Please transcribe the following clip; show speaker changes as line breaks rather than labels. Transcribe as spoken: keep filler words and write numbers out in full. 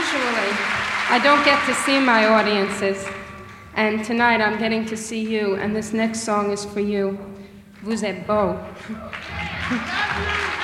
Usually, I don't get to see my audiences, and tonight I'm getting to see you, and this next song is for you. Vous êtes beau.